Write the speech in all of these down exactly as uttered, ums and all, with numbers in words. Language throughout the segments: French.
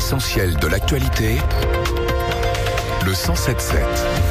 L'essentiel de l'actualité, le cent sept sept.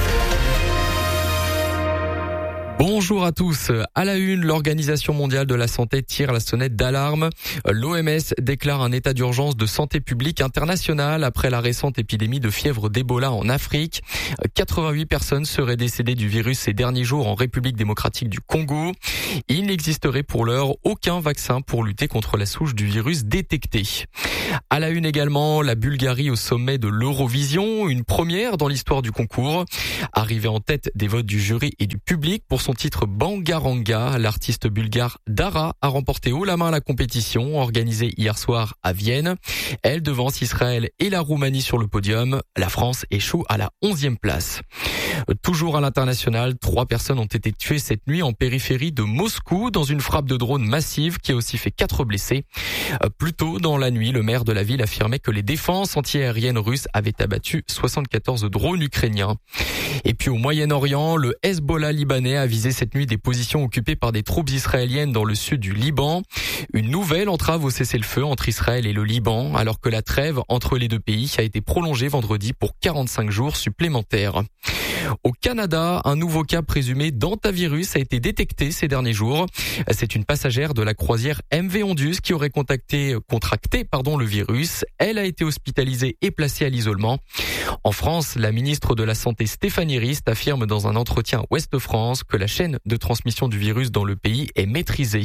Bonjour à tous. À la une, l'Organisation mondiale de la santé tire la sonnette d'alarme. L'O M S déclare un état d'urgence de santé publique internationale après la récente épidémie de fièvre d'Ebola en Afrique. quatre-vingt-huit personnes seraient décédées du virus ces derniers jours en République démocratique du Congo. Il n'existerait pour l'heure aucun vaccin pour lutter contre la souche du virus détectée. À la une également, la Bulgarie au sommet de l'Eurovision, une première dans l'histoire du concours. Arrivée en tête des votes du jury et du public pour son titre Bangaranga, l'artiste bulgare Dara a remporté haut la main la compétition organisée hier soir à Vienne. Elle devance Israël et la Roumanie sur le podium. La France échoue à la onzième place. Toujours à l'international, trois personnes ont été tuées cette nuit en périphérie de Moscou dans une frappe de drone massive qui a aussi fait quatre blessés. Plus tôt dans la nuit, le maire de la ville affirmait que les défenses antiaériennes russes avaient abattu soixante-quatorze drones ukrainiens. Et puis au Moyen-Orient, le Hezbollah libanais a visé cette nuit des positions occupées par des troupes israéliennes dans le sud du Liban. Une nouvelle entrave au cessez-le-feu entre Israël et le Liban, alors que la trêve entre les deux pays a été prolongée vendredi pour quarante-cinq jours supplémentaires. Au Canada, un nouveau cas présumé d'hantavirus a été détecté ces derniers jours. C'est une passagère de la croisière M V Ondus qui aurait contacté, contracté pardon, le virus. Elle a été hospitalisée et placée à l'isolement. En France, la ministre de la Santé Stéphanie Rist affirme dans un entretien à Ouest France que la chaîne de transmission du virus dans le pays est maîtrisée.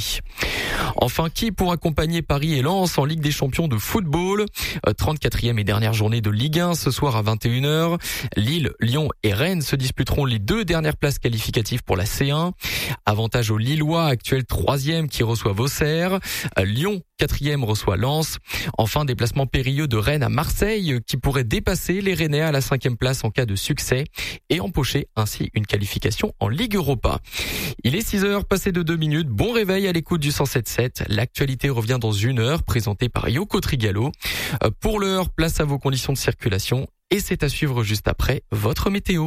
Enfin, qui pour accompagner Paris et Lens en Ligue des Champions de football? trente-quatrième et dernière journée de Ligue un ce soir à vingt et une heures. Lille, Lyon et Rennes se disputeront les deux dernières places qualificatives pour la C un. Avantage aux Lillois, actuel troisième qui reçoivent Auxerre. Lyon, quatrième, reçoit Lens. Enfin, déplacement périlleux de Rennes à Marseille qui pourrait dépasser les Rennais à la cinquième place en cas de succès et empocher ainsi une qualification en Ligue Europa. Il est six heures, passé de deux minutes. Bon réveil à l'écoute du cent sept sept. L'actualité revient dans une heure, présentée par Yoko Trigalo. Pour l'heure, place à vos conditions de circulation et c'est à suivre juste après votre météo.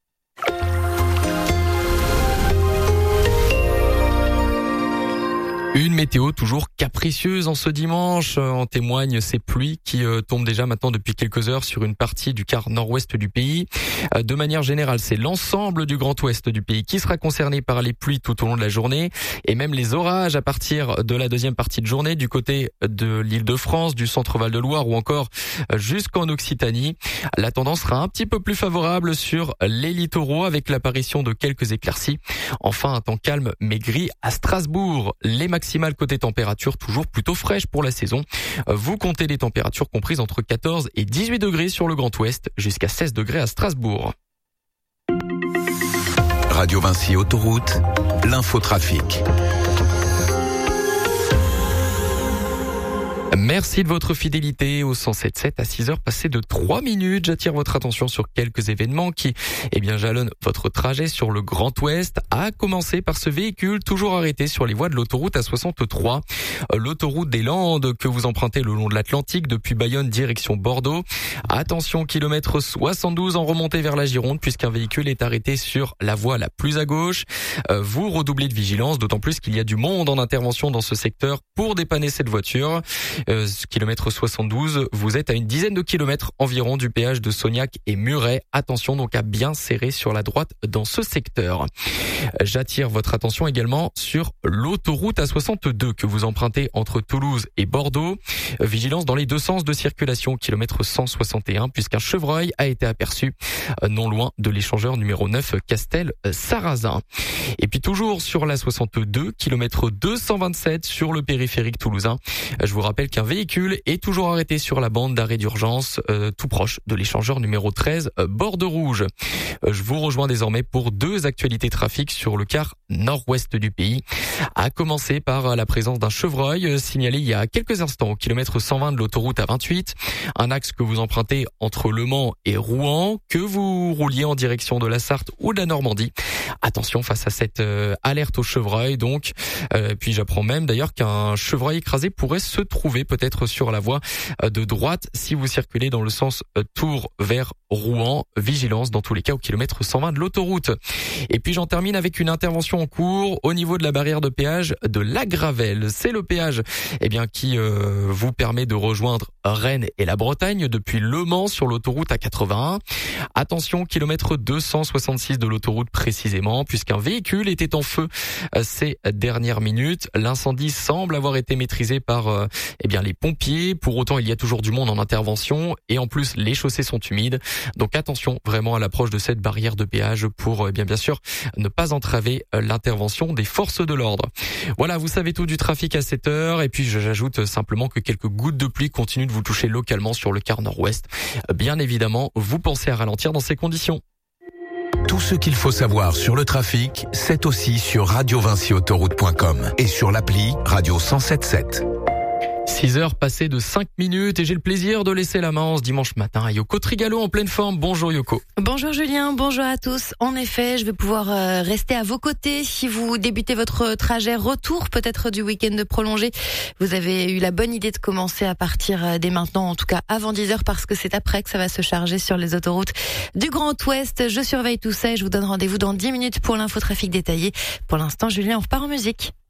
Une météo toujours capricieuse en ce dimanche. En témoignent ces pluies qui euh, tombent déjà maintenant depuis quelques heures sur une partie du quart nord-ouest du pays. Euh, de manière générale, c'est l'ensemble du grand ouest du pays qui sera concerné par les pluies tout au long de la journée et même les orages à partir de la deuxième partie de journée du côté de l'Île-de-France, du centre Val-de-Loire ou encore jusqu'en Occitanie. La tendance sera un petit peu plus favorable sur les littoraux avec l'apparition de quelques éclaircies. Enfin, un temps calme mais gris à Strasbourg. Les maximale côté température toujours plutôt fraîche pour la saison. Vous comptez des températures comprises entre quatorze et dix-huit degrés sur le Grand Ouest, jusqu'à seize degrés à Strasbourg. Radio Vinci Autoroute, l'infotrafic. Merci de votre fidélité au cent sept sept à six heures passées de trois minutes. J'attire votre attention sur quelques événements qui, eh bien, jalonnent votre trajet sur le Grand Ouest, à commencer par ce véhicule toujours arrêté sur les voies de l'autoroute A soixante-trois. L'autoroute des Landes que vous empruntez le long de l'Atlantique depuis Bayonne direction Bordeaux. Attention, kilomètre soixante-douze en remontée vers la Gironde puisqu'un véhicule est arrêté sur la voie la plus à gauche. Vous redoublez de vigilance, d'autant plus qu'il y a du monde en intervention dans ce secteur pour dépanner cette voiture. Euh, kilomètre soixante-douze, vous êtes à une dizaine de kilomètres environ du péage de Sognac et Muret. Attention donc à bien serrer sur la droite dans ce secteur. J'attire votre attention également sur l'autoroute A soixante-deux que vous empruntez entre Toulouse et Bordeaux. Vigilance dans les deux sens de circulation, kilomètre cent soixante et un, puisqu'un chevreuil a été aperçu non loin de l'échangeur numéro neuf Castel-Sarrazin. Et puis toujours sur l'A soixante-deux, kilomètre deux cent vingt-sept sur le périphérique toulousain. Je vous rappelle qu'un véhicule est toujours arrêté sur la bande d'arrêt d'urgence euh, tout proche de l'échangeur numéro treize euh, Bordeaux Rouge. Euh, je vous rejoins désormais pour deux actualités trafic sur le quart nord-ouest du pays. À commencer par la présence d'un chevreuil euh, signalé il y a quelques instants au kilomètre cent vingt de l'autoroute A vingt-huit, un axe que vous empruntez entre Le Mans et Rouen, que vous rouliez en direction de la Sarthe ou de la Normandie. Attention face à cette euh, alerte au chevreuil donc. Euh, puis j'apprends même d'ailleurs qu'un chevreuil écrasé pourrait se trouver retrouver peut-être sur la voie de droite si vous circulez dans le sens Tours vers Rouen. Vigilance dans tous les cas au kilomètre cent vingt de l'autoroute. Et puis j'en termine avec une intervention en cours au niveau de la barrière de péage de La Gravelle. C'est le péage eh bien qui euh, vous permet de rejoindre Rennes et la Bretagne depuis Le Mans sur l'autoroute A quatre-vingt-un. Attention, kilomètre deux cent soixante-six de l'autoroute précisément, puisqu'un véhicule était en feu ces dernières minutes. L'incendie semble avoir été maîtrisé par euh, eh bien les pompiers. Pour autant, il y a toujours du monde en intervention et en plus les chaussées sont humides. Donc attention vraiment à l'approche de cette barrière de péage pour eh bien bien sûr ne pas entraver l'intervention des forces de l'ordre. Voilà, vous savez tout du trafic à cette heure et puis j'ajoute simplement que quelques gouttes de pluie continuent de vous toucher localement sur le quart nord-ouest. Bien évidemment, vous pensez à ralentir dans ces conditions. Tout ce qu'il faut savoir sur le trafic, c'est aussi sur radio vinci autoroute point com et sur l'appli Radio cent sept sept. six heures passées de cinq minutes et j'ai le plaisir de laisser la main en ce dimanche matin à Yoko Trigalo en pleine forme. Bonjour Yoko. Bonjour Julien, bonjour à tous. En effet, je vais pouvoir euh, rester à vos côtés si vous débutez votre trajet retour peut-être du week-end prolongé. Vous avez eu la bonne idée de commencer à partir dès maintenant, en tout cas avant dix heures parce que c'est après que ça va se charger sur les autoroutes du Grand Ouest. Je surveille tout ça et je vous donne rendez-vous dans dix minutes pour l'infotrafic détaillé. Pour l'instant, Julien, on repart en musique.